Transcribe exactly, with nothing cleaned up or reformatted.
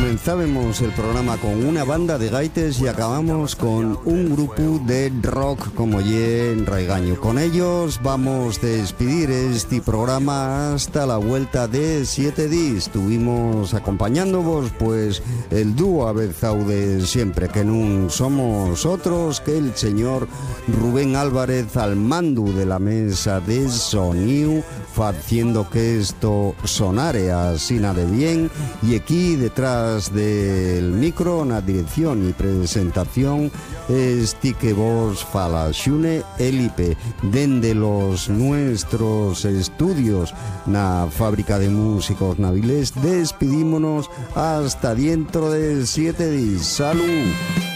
comenzábamos el programa con una banda de gaites y acabamos con un grupo de rock como ye Raigaño. Con ellos vamos a despedir este programa hasta la vuelta de siete días. Estuvimos acompañándonos pues el dúo avezao de siempre, que no somos otros que el señor Rubén Álvarez al mando de la mesa de sonido, haciendo que esto sonare así de bien, y aquí detrás del micro, na dirección y presentación, este que vos fala Xune Elipe, dende los nuestros estudios na fábrica de músicos naviles. Despidímonos hasta dentro de siete días. ¡Salud!